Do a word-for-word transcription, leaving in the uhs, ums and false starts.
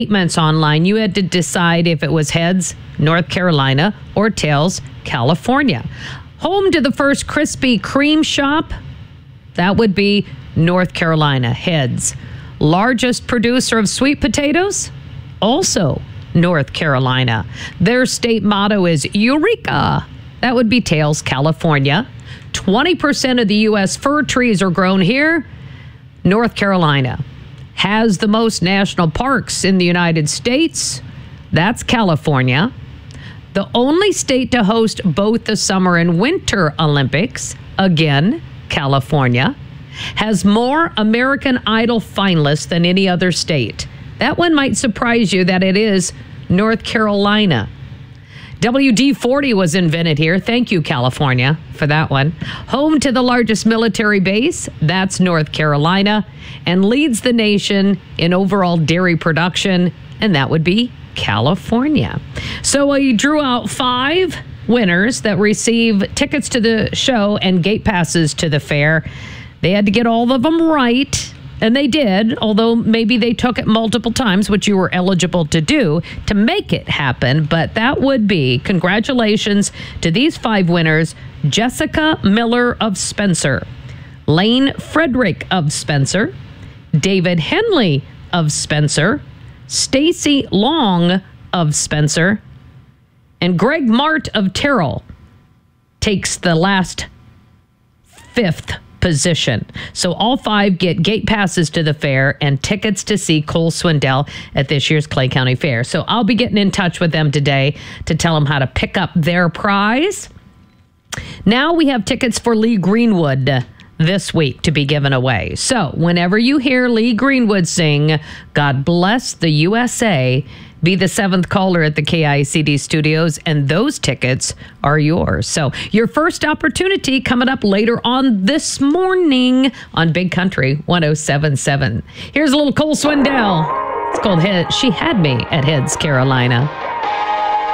statements online. You had to decide if it was heads, North Carolina, or tails, California. Home to the first Krispy Kreme shop, that would be North Carolina, heads. Largest producer of sweet potatoes, also North Carolina. Their state motto is Eureka. That would be tails, California. twenty percent of the U S fir trees are grown here, North Carolina. Has the most national parks in the United States, that's California. The only state to host both the Summer and Winter Olympics, again, California. Has more American Idol finalists than any other state. That one might surprise you that it is North Carolina. W D forty was invented here. Thank you, California, for that one. Home to the largest military base, that's North Carolina, and leads the nation in overall dairy production, and that would be California. So we drew out five winners that receive tickets to the show and gate passes to the fair. They had to get all of them right. And they did, although maybe they took it multiple times, which you were eligible to do, to make it happen. But that would be congratulations to these five winners: Jessica Miller of Spencer, Lane Frederick of Spencer, David Henley of Spencer, Stacy Long of Spencer, and Greg Mart of Terrell takes the last fifth position. So all five get gate passes to the fair and tickets to see Cole Swindell at this year's Clay County Fair. So I'll be getting in touch with them today to tell them how to pick up their prize. Now we have tickets for Lee Greenwood this week to be given away. So whenever you hear Lee Greenwood sing "God Bless the U S A," be the seventh caller at the K I C D studios, and those tickets are yours. So your first opportunity coming up later on this morning on Big Country one oh seven point seven. Here's a little Cole Swindell. It's called Head. She Had Me at Heads, Carolina.